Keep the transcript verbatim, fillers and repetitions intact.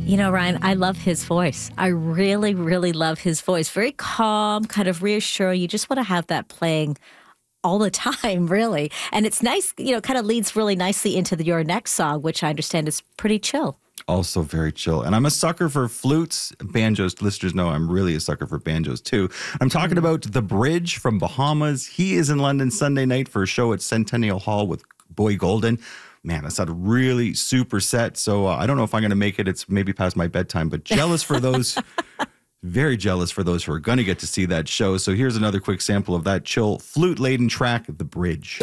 You know, Ryan, I love his voice. I really, really love his voice. Very calm, kind of reassuring. You just want to have that playing all the time, really. And it's nice, you know, kind of leads really nicely into the, your next song, which I understand is pretty chill. Also very chill. And I'm a sucker for flutes, banjos. Listeners know I'm really a sucker for banjos too. I'm talking about The Bridge from Bahamas. He is in London Sunday night for a show at Centennial Hall with Boy Golden. Man, that's a really super set. So uh, I don't know if I'm going to make it. It's maybe past my bedtime, but jealous for those, very jealous for those who are going to get to see that show. So here's another quick sample of that chill flute-laden track, The Bridge.